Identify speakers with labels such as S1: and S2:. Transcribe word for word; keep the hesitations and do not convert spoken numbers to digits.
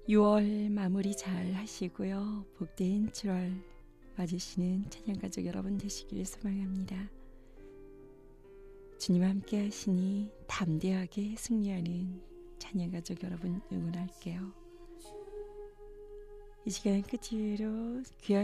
S1: 유월 마무리 잘 하시고요. 복된 칠월 맞으시는 찬양가족 여러분 되시길 소망합니다. 주님 함께 하시니 담대하게 승리하는 찬양가족 여러분 응원할게요. 이 시간 끝으로 귀하